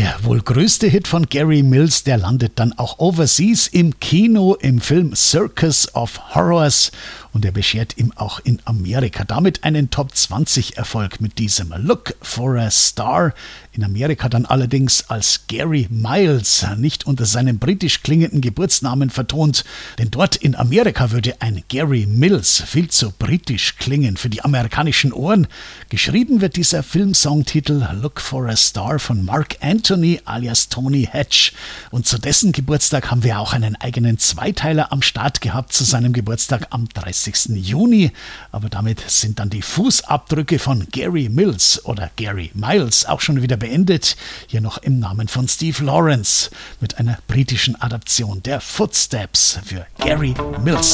Der wohl größte Hit von Gary Mills, der landet dann auch overseas im Kino im Film Circus of Horrors und er beschert ihm auch in Amerika damit einen Top-20-Erfolg mit diesem Look for a Star. In Amerika dann allerdings als Gary Miles, nicht unter seinem britisch klingenden Geburtsnamen vertont, denn dort in Amerika würde ein Gary Mills viel zu britisch klingen für die amerikanischen Ohren. Geschrieben wird dieser Filmsongtitel Look for a Star von Mark Anthony alias Tony Hatch und zu dessen Geburtstag haben wir auch einen eigenen Zweiteiler am Start gehabt zu seinem Geburtstag am 30. Juni, aber damit sind dann die Fußabdrücke von Gary Mills oder Gary Miles auch schon wieder beendet. Hier noch im Namen von Steve Lawrence mit einer britischen Adaption der Footsteps für Gary Mills.